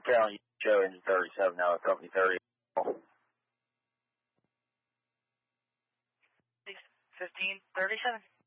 Carolyn, show engine 37 now at company 30. 1537.